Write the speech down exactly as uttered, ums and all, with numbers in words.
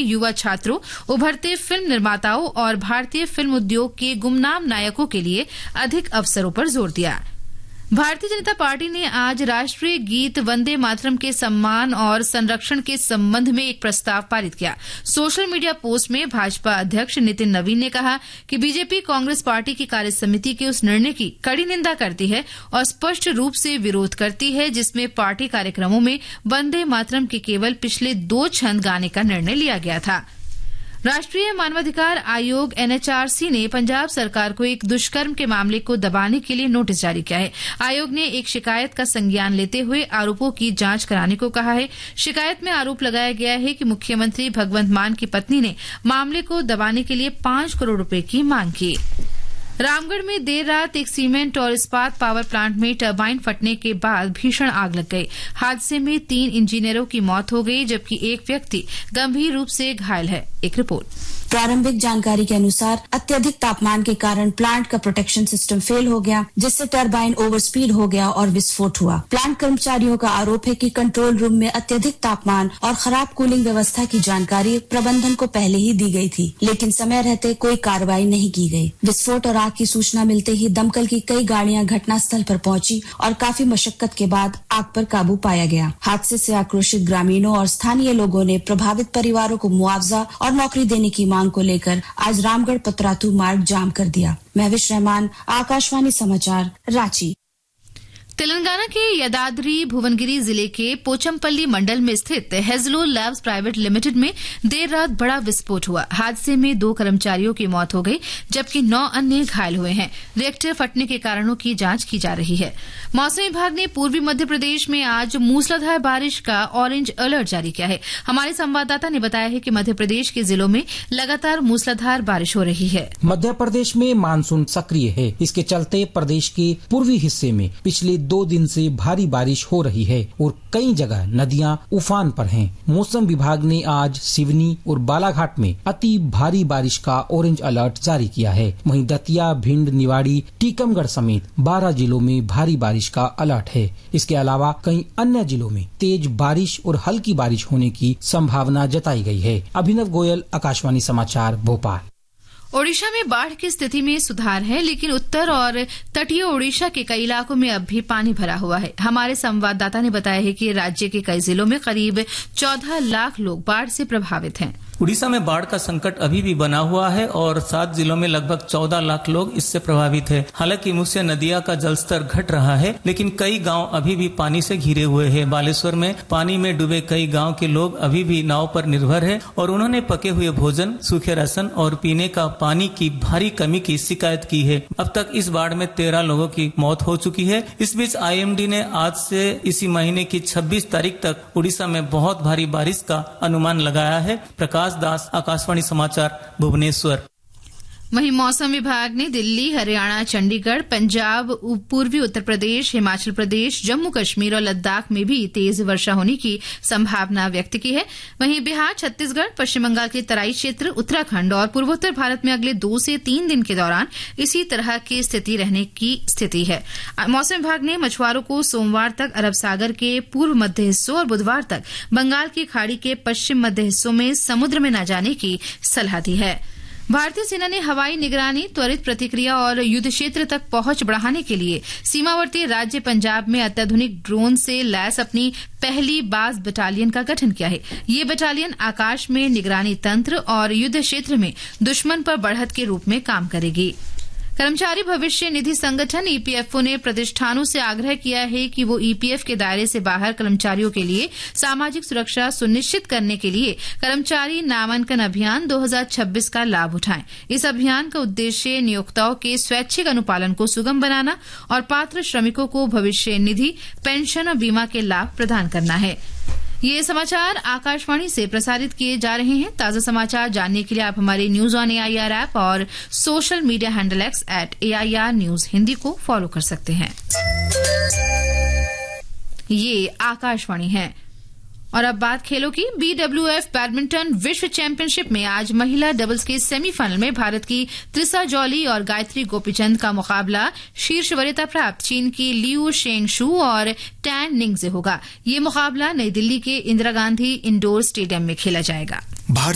युवा छात्रों, उभरते फिल्म निर्माताओं और भारतीय फिल्म उद्योग के गुमनाम नायकों के लिए अधिक अवसरों पर जोर दिया। भारतीय जनता पार्टी ने आज राष्ट्रीय गीत वंदे मातरम के सम्मान और संरक्षण के संबंध में एक प्रस्ताव पारित किया। सोशल मीडिया पोस्ट में भाजपा अध्यक्ष नितिन नवीन ने कहा कि बीजेपी कांग्रेस पार्टी की कार्यसमिति के उस निर्णय की कड़ी निंदा करती है और स्पष्ट रूप से विरोध करती है जिसमें पार्टी कार्यक्रमों में वंदे मातरम के केवल पिछले दो छंद गाने का निर्णय लिया गया था। राष्ट्रीय मानवाधिकार आयोग एनएचआरसी ने पंजाब सरकार को एक दुष्कर्म के मामले को दबाने के लिए नोटिस जारी किया है। आयोग ने एक शिकायत का संज्ञान लेते हुए आरोपों की जांच कराने को कहा है। शिकायत में आरोप लगाया गया है कि मुख्यमंत्री भगवंत मान की पत्नी ने मामले को दबाने के लिए पांच करोड़ रुपए की मांग की। रामगढ़ में देर रात एक सीमेंट और इस्पात पावर प्लांट में टरबाइन फटने के बाद भीषण आग लग गई। हादसे में तीन इंजीनियरों की मौत हो गई जबकि एक व्यक्ति गंभीर रूप से घायल है। एक रिपोर्ट। प्रारंभिक जानकारी के अनुसार अत्यधिक तापमान के कारण प्लांट का प्रोटेक्शन सिस्टम फेल हो गया, जिससे टरबाइन ओवर स्पीड हो गया और विस्फोट हुआ। प्लांट कर्मचारियों का आरोप है कि कंट्रोल रूम में अत्यधिक तापमान और खराब कूलिंग व्यवस्था की जानकारी प्रबंधन को पहले ही दी गई थी, लेकिन समय रहते कोई कार्रवाई नहीं की गई। विस्फोट और आग की सूचना मिलते ही दमकल की कई गाड़ियां घटनास्थल पर पहुंची और काफी मशक्कत के बाद आग पर काबू पाया गया। हादसे से आक्रोशित ग्रामीणों और स्थानीय लोगों ने प्रभावित परिवारों को मुआवजा और नौकरी देने की मांग को लेकर आज रामगढ़ पतरातू मार्ग जाम कर दिया। महविश रहमान, आकाशवाणी समाचार, रांची। तेलंगाना के यदाद्री भुवनगिरी जिले के पोचमपल्ली मंडल में स्थित हेजलो लैब्स प्राइवेट लिमिटेड में देर रात बड़ा विस्फोट हुआ। हादसे में दो कर्मचारियों की मौत हो गई जबकि नौ अन्य घायल हुए हैं। रिएक्टर फटने के कारणों की जांच की जा रही है। मौसम विभाग ने पूर्वी मध्य प्रदेश में आज मूसलाधार बारिश का ऑरेंज अलर्ट जारी किया है। हमारे संवाददाता ने बताया है कि मध्य प्रदेश के जिलों में लगातार मूसलाधार बारिश हो रही है। मध्य प्रदेश में मानसून सक्रिय है। इसके चलते प्रदेश के पूर्वी हिस्से में पिछले दो दिन से भारी बारिश हो रही है और कई जगह नदियां उफान पर हैं। मौसम विभाग ने आज सिवनी और बालाघाट में अति भारी बारिश का ऑरेंज अलर्ट जारी किया है। वहीं दतिया, भिंड, निवाड़ी, टीकमगढ़ समेत बारह जिलों में भारी बारिश का अलर्ट है। इसके अलावा कई अन्य जिलों में तेज बारिश और हल्की बारिश होने की संभावना जताई गई है। अभिनव गोयल, आकाशवाणी समाचार, भोपाल। ओडिशा में बाढ़ की स्थिति में सुधार है, लेकिन उत्तर और तटीय ओडिशा के कई इलाकों में अब भी पानी भरा हुआ है। हमारे संवाददाता ने बताया है कि राज्य के कई जिलों में करीब चौदह लाख लोग बाढ़ से प्रभावित हैं। उड़ीसा में बाढ़ का संकट अभी भी बना हुआ है और सात जिलों में लगभग चौदह लाख लोग इससे प्रभावित हैं। हालांकि मुख्य नदियां का जलस्तर घट रहा है, लेकिन कई गांव अभी भी पानी से घिरे हुए हैं। बालेश्वर में पानी में डूबे कई गांव के लोग अभी भी नाव पर निर्भर हैं और उन्होंने पके हुए भोजन, सूखे राशन और पीने का पानी की भारी कमी की शिकायत की है। अब तक इस बाढ़ में तेरह लोगों की मौत हो चुकी है। इस बीच आईएमडी ने आज से इसी महीने की छब्बीस तारीख तक उड़ीसा में बहुत भारी बारिश का अनुमान लगाया है। प्रकाश दास, आकाशवाणी समाचार, भुवनेश्वर। वहीं मौसम विभाग ने दिल्ली, हरियाणा, चंडीगढ़, पंजाब, पूर्वी उत्तर प्रदेश, हिमाचल प्रदेश, जम्मू कश्मीर और लद्दाख में भी तेज वर्षा होने की संभावना व्यक्त की है। वहीं बिहार, छत्तीसगढ़, पश्चिम बंगाल के तराई क्षेत्र, उत्तराखंड और पूर्वोत्तर भारत में अगले दो से तीन दिन के दौरान इसी तरह की स्थिति रहने की स्थिति है। मौसम विभाग ने मछुआरों को सोमवार तक अरब सागर के पूर्व मध्य हिस्सों और बुधवार तक बंगाल की खाड़ी के पश्चिम मध्य हिस्सों में समुद्र में न जाने की सलाह दी है। भारतीय सेना ने हवाई निगरानी, त्वरित प्रतिक्रिया और युद्ध क्षेत्र तक पहुंच बढ़ाने के लिए सीमावर्ती राज्य पंजाब में अत्याधुनिक ड्रोन से लैस अपनी पहली बाज बटालियन का गठन किया है। ये बटालियन आकाश में निगरानी तंत्र और युद्ध क्षेत्र में दुश्मन पर बढ़त के रूप में काम करेगी। कर्मचारी भविष्य निधि संगठन ईपीएफओ ने प्रतिष्ठानों से आग्रह किया है कि वो ईपीएफ के दायरे से बाहर कर्मचारियों के लिए सामाजिक सुरक्षा सुनिश्चित करने के लिए कर्मचारी नामांकन अभियान दो हज़ार छब्बीस का लाभ उठाएं। इस अभियान का उद्देश्य नियोक्ताओं के स्वैच्छिक अनुपालन को सुगम बनाना और पात्र श्रमिकों को भविष्य निधि, पेंशन और बीमा के लाभ प्रदान करना है। ये समाचार आकाशवाणी से प्रसारित किए जा रहे हैं। ताजा समाचार जानने के लिए आप हमारे न्यूज ऑन एआईआर ऐप और social media handle x eight AIR news Hindi को फॉलो कर सकते हैं। ये आकाशवाणी है। और अब बात खेलों की। बीडब्ल्यूएफ बैडमिंटन विश्व चैंपियनशिप में आज महिला डबल्स के सेमीफाइनल में भारत की त्रिसा जॉली और गायत्री गोपीचंद का मुकाबला शीर्ष वरीयता प्राप्त चीन की लियू शेंगशू और टैन निंग से होगा। ये मुकाबला नई दिल्ली के इंदिरा गांधी इंडोर स्टेडियम में खेला जाएगा।